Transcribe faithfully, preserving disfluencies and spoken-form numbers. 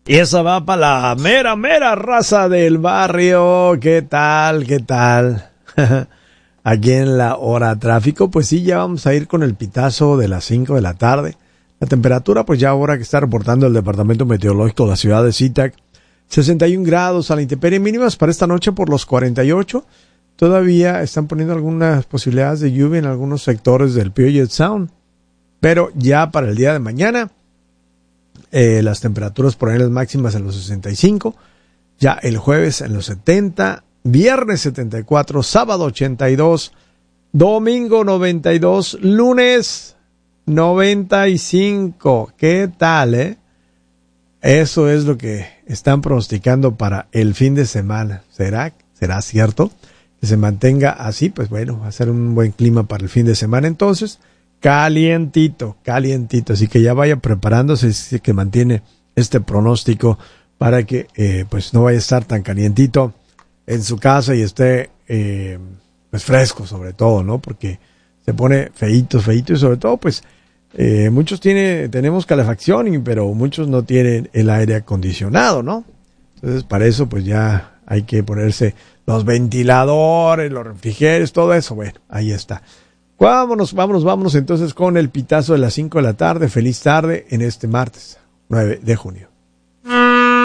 Y esa va para la mera, mera raza del barrio. ¿Qué tal? ¿Qué tal? Aquí en la hora tráfico, pues sí, ya vamos a ir con el pitazo de las cinco de la tarde. La temperatura, pues ya ahora que está reportando el Departamento Meteorológico de la ciudad de SeaTac, sesenta y un grados a la intemperie, mínimas para esta noche por los cuarenta y ocho. Todavía están poniendo algunas posibilidades de lluvia en algunos sectores del Puget Sound. Pero ya para el día de mañana, eh, las temperaturas por ahí las máximas en los sesenta y cinco. Ya el jueves en los setenta. Viernes setenta y cuatro. Sábado ochenta y dos. Domingo noventa y dos. Lunes noventa y cinco. ¿Qué tal, eh? Eso es lo que están pronosticando para el fin de semana. ¿Será? ¿Será cierto? Que se mantenga así, pues bueno, va a ser un buen clima para el fin de semana. Entonces, calientito, calientito. Así que ya vaya preparándose, si que mantiene este pronóstico para que eh, pues no vaya a estar tan calientito en su casa y esté eh, pues fresco sobre todo, ¿no? Porque se pone feíto, feíto y sobre todo pues eh, muchos tiene, tenemos calefacción, y, pero muchos no tienen el aire acondicionado, ¿no? Entonces para eso pues ya hay que ponerse los ventiladores, los refrigerios, todo eso. Bueno, ahí está. Vámonos, vámonos, vámonos entonces con el pitazo de las cinco de la tarde. Feliz tarde en este martes nueve de junio.